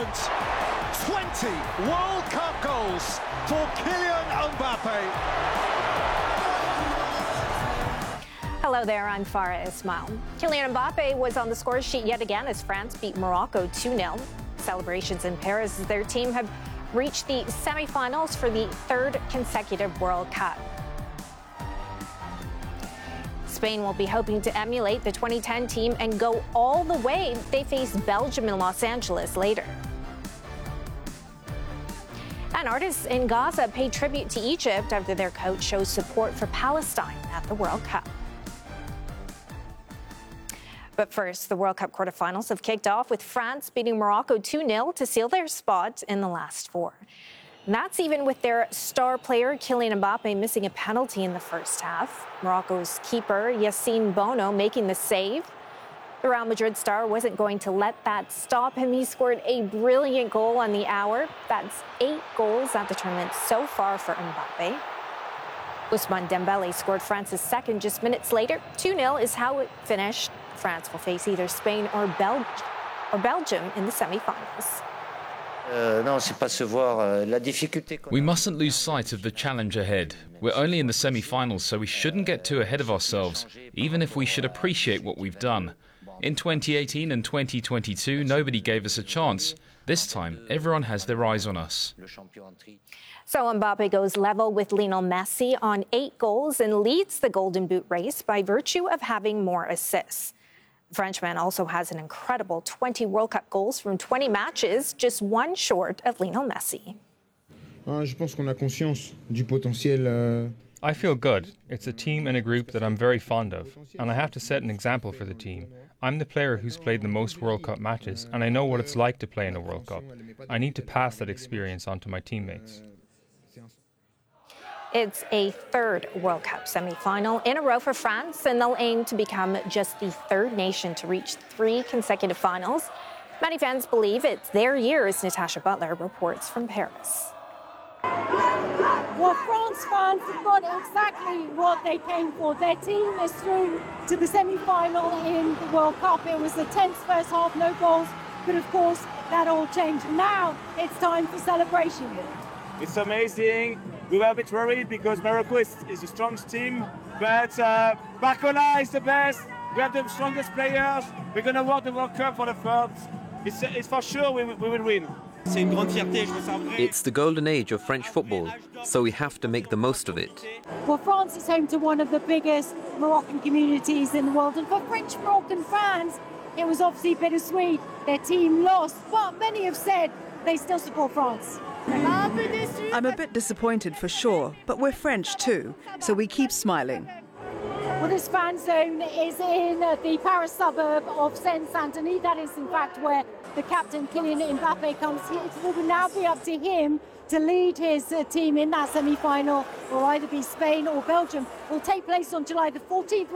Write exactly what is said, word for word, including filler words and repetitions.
moment. twenty World Cup goals for Kylian Mbappe. Hello there, I'm Farah Ismail. Kylian Mbappe was on the score sheet yet again as France beat Morocco two nil. Celebrations in Paris as their team have reached the semi-finals for the third consecutive World Cup. Spain will be hoping to emulate the twenty ten team and go all the way. They face Belgium in Los Angeles later. And artists in Gaza pay tribute to Egypt after their coach shows support for Palestine at the World Cup. But first, the World Cup quarterfinals have kicked off with France beating Morocco two nil to seal their spot in the last four. And that's even with their star player, Kylian Mbappe, missing a penalty in the first half. Morocco's keeper, Yassine Bono, making the save. The Real Madrid star wasn't going to let that stop him. He scored a brilliant goal on the hour. That's eight goals at the tournament so far for Mbappe. Ousmane Dembele scored France's second just minutes later. two nil is how it finished. France will face either Spain or, Bel- or Belgium in the semi-finals. We mustn't lose sight of the challenge ahead. We're only in the semi-finals, so we shouldn't get too ahead of ourselves, even if we should appreciate what we've done. In twenty eighteen and twenty twenty-two, nobody gave us a chance. This time, everyone has their eyes on us. So Mbappe goes level with Lionel Messi on eight goals and leads the Golden Boot race by virtue of having more assists. The Frenchman also has an incredible twenty World Cup goals from twenty matches, just one short of Lionel Messi. I feel good. It's a team and a group that I'm very fond of, and I have to set an example for the team. I'm the player who's played the most World Cup matches, and I know what it's like to play in a World Cup. I need to pass that experience on to my teammates. It's a third World Cup semi-final in a row for France, and they'll aim to become just the third nation to reach three consecutive finals. Many fans believe it's their year, as Natasha Butler reports from Paris. Well, France fans have got exactly what they came for. Their team is through to the semi-final in the World Cup. It was a tense first half, no goals, but of course that all changed. Now it's time for celebration. It's amazing. We were a bit worried because Morocco is, is the strongest team, but uh, Barcola is the best. We have the strongest players. We're going to win the World Cup for the third. It's, it's for sure we, we will win. It's the golden age of French football, so we have to make the most of it. Well, France is home to one of the biggest Moroccan communities in the world, and for French Moroccan fans, it was obviously bittersweet. Their team lost, but many have said they still support France. I'm a bit disappointed for sure, but we're French too, so we keep smiling. Well, this fan zone is in the Paris suburb of Seine-Saint-Denis. That is, in fact, where the captain, Kylian Mbappe, comes here. It will now be up to him to lead his uh, team in that semi-final. Will either be Spain or Belgium. It will take place on July the fourteenth.